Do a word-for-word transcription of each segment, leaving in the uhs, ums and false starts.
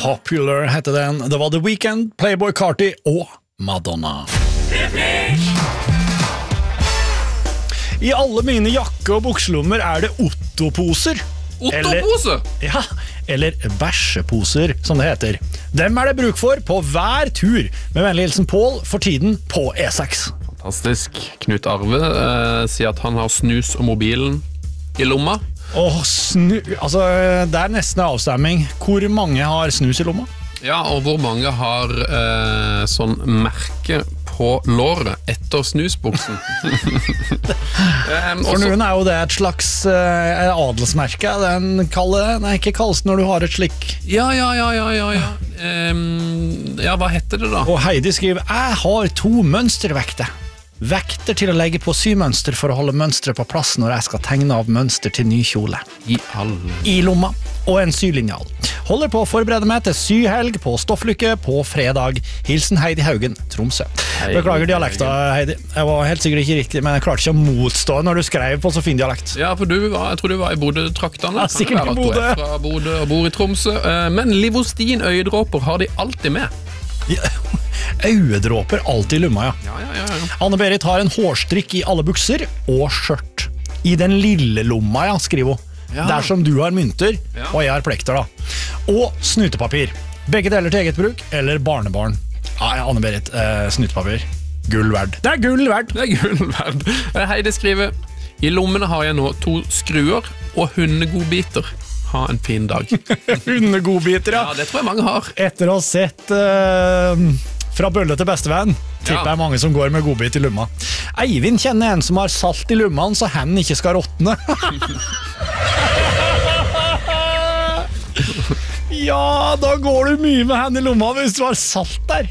Popular heter den. Det var The Weeknd, Playboy Carti og Madonna. I alle mine jakke- og bukselommer er det Otto-poser. Otto-pose? Ja, eller bæsjeposer, som det heter. Dem er det bruk for på hver tur. Med vennlig hilsen Pål, for tiden på E seks. Fantastisk. Knut Arve eh, sier at han har snus og mobilen i lomma. Åh, snu... Altså, det er nesten en avstemming. Hvor mange har snus i lomma? Ja, og hvor mange har eh, sånn merke på låret etter snusbuksen? um, For noen er jo det et slags uh, adelsmerke. Den kaller, nei, ikke kalles når du har et slik. Ja, ja, ja, ja, ja, ja. Um, ja, hva heter det da? Og Heidi skriver, jeg har to mønstervekter. Vekter til å legge på symønster for å holde mønstret på plass når jeg skal tegne av mønster til ny kjole. I alle. I lomma. Og en sylinjal. Holder på å forberede meg til syhelg på Stofflykke på fredag. Hilsen Heidi Haugen, Tromsø. Heidi Beklager dialekta, Heidi. Jeg var helt sikkert ikke riktig, men jeg klarte ikke å motstå når du skrev på så fin dialekt. Ja, for du var, jeg tror du var i Bodø-traktene. Ja, sikkert i Bodø. Fra Bodø og bor i Tromsø. Men Livostin øyedråper har de alltid med. Ja, øyedråper alltid i lumma, ja. Ja, ja, ja, ja. Anne-Berit har en hårstrikk i alle bukser og skjørt. I den lille lomma, ja, skriver hun. Ja. Der som du har mynter, Ja. og jeg har plekter, da. Og snutepapir. Begge deler til eget bruk, eller barnebarn. Ja, ja, Anne-Berit, eh, snutepapir. Gull verd. Det er gull verd! Det er gull verd. Heidi skriver, i lommene har jeg nå to skruer og hundegodbiter. Ha en fin dag. Hundegodbiter, ja. Ja, det tror jeg mange har. Etter å ha sett eh, Fra bølle til bestevenn, tipper Ja. jeg mange som går med godbit i lumma. Eivind kjenner en som har salt i lumman, så hen ikke skal råtne. Ja, da går du mye med hen i lomma hvis du har salt der.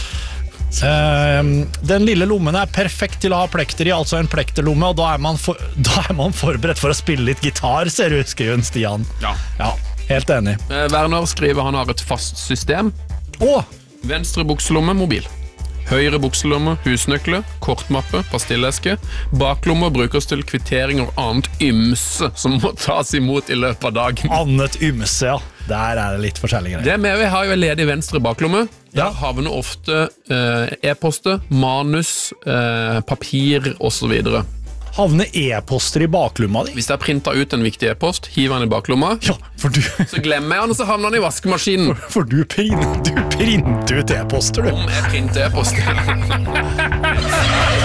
Uh, den lille lommen er perfekt til å ha plekter i, altså en plekterlomme, og da er, man for, da er man forberedt for å spille litt gitar, ser du, skriver Stian. Ja. Ja, helt enig. Eh, Werner skriver han har et fast system. Åh, Venstre bukselomme, mobil. Høyre bukselomme, husnøkle, kortmappe, pastilleske. Baklomme brukes til kvittering og annet ymse som må tas imot i løpet av dagen. annet ymse, ja. Der er det litt forskjellige greier. Det med vi har jo en ledig venstre baklomme. Der Ja. havner ofte eh, e-poster, manus, eh, papir og så videre. Havner e-poster i baklomma di? Hvis jeg printer ut en viktig e-post, hiver den i baklomma, Ja, for du, så glemmer jeg den, og så havner den i vaskemaskinen. for du, prin, du printer ut e-poster, du. Om jeg printer e-post.